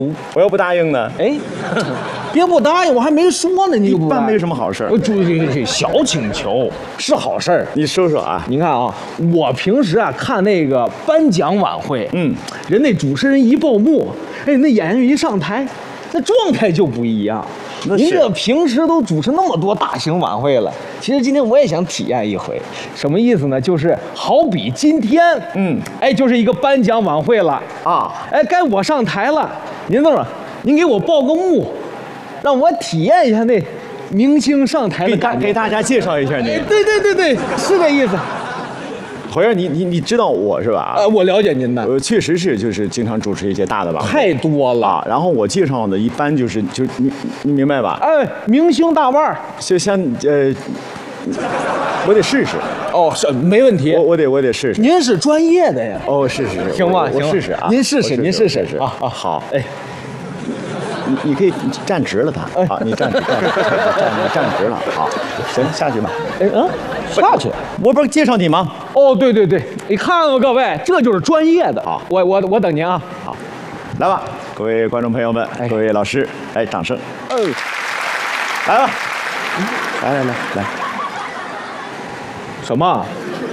我要不答应呢？ 哎，别不答应，我还没说呢，你就不答应。 一般没什么好事。 注意，小请求是好事儿。 你说说啊， 您看啊，我平时啊看那个颁奖晚会，人那主持人一报幕，哎，那演员一上台，那状态就不一样。您这平时都主持那么多大型晚会了，其实今天我也想体验一回，什么意思呢？就是好比今天，哎，就是一个颁奖晚会了啊，哎，该我上台了，您等会儿，您给我报个幕，让我体验一下那明星上台的感觉， 给大家介绍一下你。 哎，对，是这意思。 头儿，你知道我是吧？ 我了解您的。 确实是，就是经常主持一些大的晚会， 太多了。 然后我介绍的一般就是你明白吧？ 哎，明星大腕儿， 就像我得试试。 哦，是没问题。 我得试试。 您是专业的呀。 哦，是， 行吧， 我试试啊。 您试试啊。好，哎。你可以站直了，他好，你站直了，好，行，下去吧。 下去， 我不是介绍你吗？ 哦，对，你看看各位，这就是专业的。好，我等您啊。 好，来吧，各位观众朋友们，各位老师，来，掌声。来吧，来。 什么？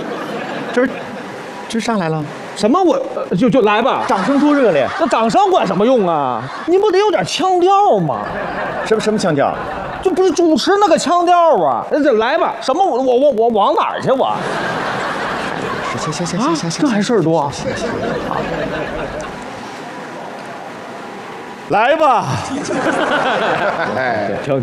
这上来了。 什么？我就来吧， 掌声多热烈！ 那掌声管什么用啊？您不得有点腔调吗？ 什么腔调？ 就不是主持那个腔调啊！这来吧，什么我往哪儿去我？行，这还事儿多。 来吧！ 哎，停！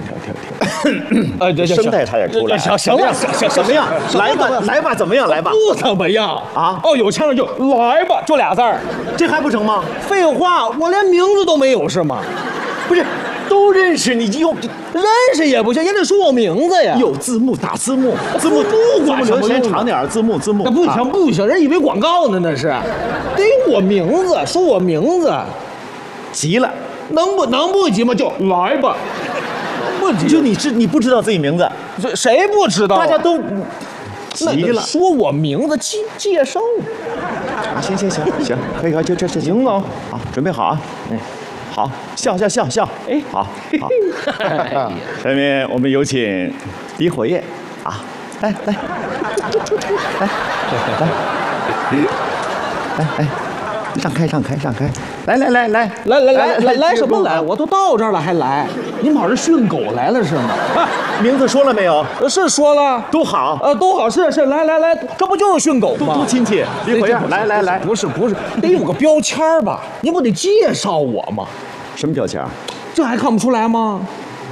这声带差点出来。 行， 怎么样？来吧，怎么样？来吧， 不怎么样啊！哦，有腔调就来吧，就俩字儿， 这还不成吗？ 废话，我连名字都没有是吗？ 不是，都认识你就认识也不行，也得说我名字呀。 有字幕打字幕， 留时间长点，字幕。 那不行，人以为广告呢，那是，得我名字，说我名字。 急了， 能不急吗？就来吧，不急。 就你不知道自己名字， 谁不知道？ 大家都急了。 说我名字介绍。 行，可以，就这行了。好，准备好啊。好，笑。哎，好。下面我们有请李火焰啊，来，让开， 来什么来？我都到这儿了还来？您跑这训狗来了是吗？ 名字说了没有？ 是说了， 都好， 都好，是，来，这不就是训狗吗？ 多亲切。李火焰，来， 不是，得有个标签吧？您不得介绍我吗？ 什么标签？ 这还看不出来吗？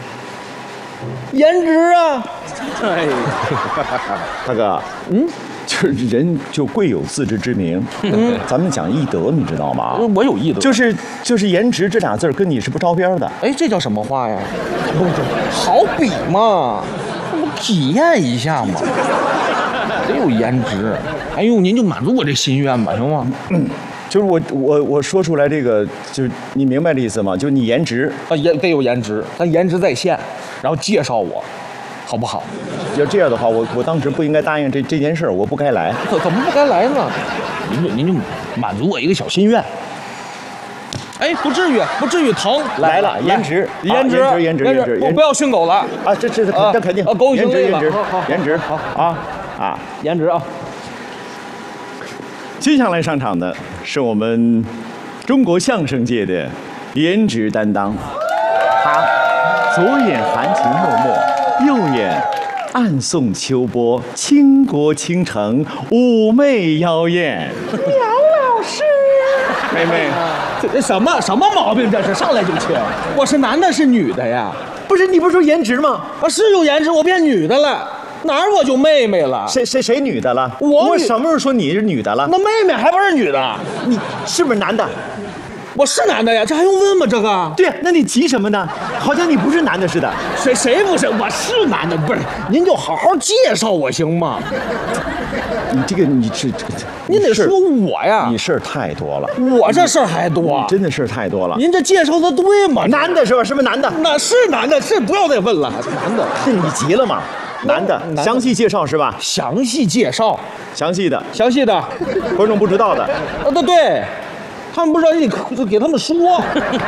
颜值啊！ 哎，大哥，就是人就贵有自知之明，咱们讲艺德，你知道吗？ 我有艺德， 就是颜值这俩字跟你是不着边的。 哎，这叫什么话呀？不，好比嘛，我体验一下嘛，得有颜值。哎呦，您就满足我这心愿吧，行吗？ 就是我说出来这个，就是你明白这意思吗？就是你颜值啊，得有颜值，咱颜值在线，然后介绍我，好不好？ 要这样的话，我当时不应该答应这件事儿，我不该来。 怎么不该来呢？您就满足我一个小心愿。哎，不至于疼。 来了，颜值， 我不要训狗了啊！这肯定狗颜值， 颜值好啊， 颜值啊！ 接下来上场的是我们中国相声界的颜值担当，他左眼含情脉脉，右眼暗送秋波，倾国倾城，妩媚妖艳。 姚老师， 妹妹， 这什么毛病？这是上来就亲？我是男的，是女的呀？ 不是你不是说颜值吗？ 啊，是有颜值，我变女的了。哪儿我就妹妹了？ 谁女的了？ 我什么时候说你是女的了？ 那妹妹还不是女的？ 你是不是男的？ 我是男的呀，这还用问吗？这个？ 对呀，那你急什么呢？好像你不是男的似的。 谁不是？我是男的，不是？您就好好介绍我行吗？ 你这个您得说我呀。 你事儿太多了。 我这事儿还多？ 真的事儿太多了。 您这介绍的对吗？ 男的是吧？是不是男的？ 那是男的，是不要再问了。男的， 是你急了吗？男的，详细介绍是吧？ 详细介绍， 详细的， 观众不知道的。 对。 他们不知道，你得给他们说。